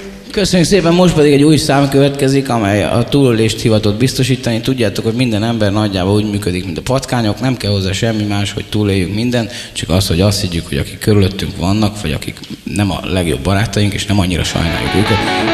Köszönjük szépen, most pedig egy új szám következik, amely a túlélést hivatott biztosítani. Tudjátok, hogy minden ember nagyjából úgy működik, mint a patkányok, nem kell hozzá semmi más, hogy túléljünk mindent, csak az, hogy azt higgyük, hogy akik körülöttünk vannak, vagy akik nem a legjobb barátaink, és nem annyira sajnáljuk őket,